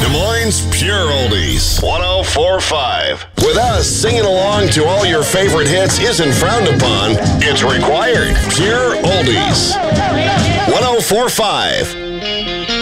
Des Moines Pure Oldies, 104.5. With us, singing along to all your favorite hits isn't frowned upon, it's required. Pure Oldies, 104.5.